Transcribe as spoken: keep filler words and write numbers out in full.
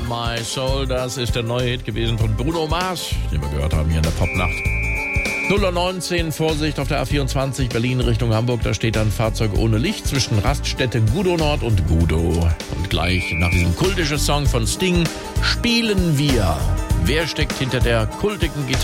My Soul, das ist der neue Hit gewesen von Bruno Mars, den wir gehört haben hier in der Popnacht. null Uhr neunzehn, Vorsicht auf der A vierundzwanzig, Berlin Richtung Hamburg, da steht ein Fahrzeug ohne Licht zwischen Raststätte Gudo Nord und Gudo. Und gleich nach diesem kultischen Song von Sting spielen wir. Wer steckt hinter der kultigen Gitarre?